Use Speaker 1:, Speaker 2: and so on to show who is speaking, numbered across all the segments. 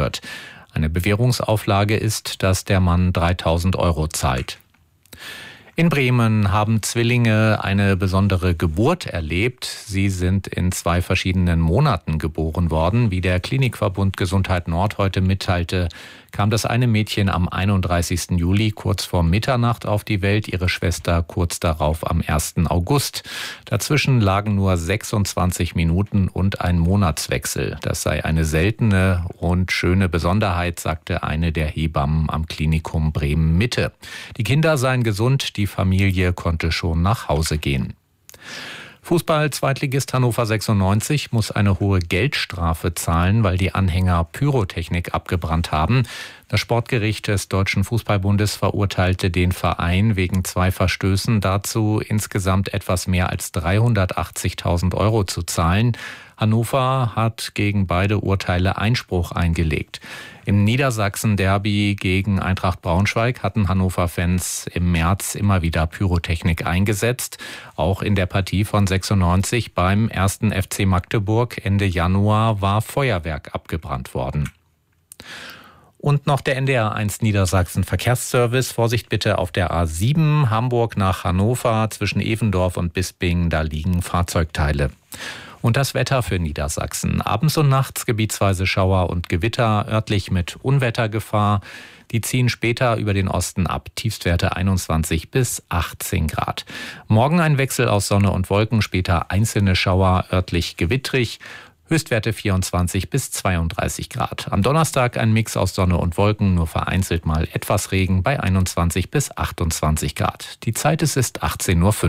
Speaker 1: wird. Eine Bewährungsauflage ist, dass der Mann 3.000 € zahlt. In Bremen haben Zwillinge eine besondere Geburt erlebt. Sie sind in 2 verschiedenen Monaten geboren worden. Wie der Klinikverbund Gesundheit Nord heute mitteilte, kam das eine Mädchen am 31. Juli kurz vor Mitternacht auf die Welt, ihre Schwester kurz darauf am 1. August. Dazwischen lagen nur 26 Minuten und ein Monatswechsel. Das sei eine seltene und schöne Besonderheit, sagte eine der Hebammen am Klinikum Bremen Mitte. Die Kinder seien gesund, die Familie konnte schon nach Hause gehen. Fußball-Zweitligist Hannover 96 muss eine hohe Geldstrafe zahlen, weil die Anhänger Pyrotechnik abgebrannt haben. Das Sportgericht des Deutschen Fußballbundes verurteilte den Verein wegen 2 Verstößen dazu, insgesamt etwas mehr als 380.000 € zu zahlen. Hannover hat gegen beide Urteile Einspruch eingelegt. Im Niedersachsen-Derby gegen Eintracht Braunschweig hatten Hannover-Fans im März immer wieder Pyrotechnik eingesetzt. Auch in der Partie von 96 beim 1. FC Magdeburg Ende Januar war Feuerwerk abgebrannt worden. Und noch der NDR1 Niedersachsen Verkehrsservice. Vorsicht bitte auf der A7 Hamburg nach Hannover zwischen Evendorf und Bisping. Da liegen Fahrzeugteile. Und das Wetter für Niedersachsen. Abends und nachts gebietsweise Schauer und Gewitter, örtlich mit Unwettergefahr. Die ziehen später über den Osten ab. Tiefstwerte 21 bis 18 Grad. Morgen ein Wechsel aus Sonne und Wolken, später einzelne Schauer, örtlich gewittrig. Höchstwerte 24 bis 32 Grad. Am Donnerstag ein Mix aus Sonne und Wolken, nur vereinzelt mal etwas Regen bei 21 bis 28 Grad. Die Zeit ist 18:05 Uhr.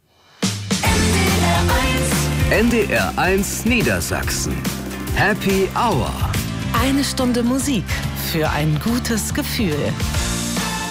Speaker 2: NDR1 Niedersachsen. Happy Hour.
Speaker 3: 1 Stunde Musik für ein gutes Gefühl.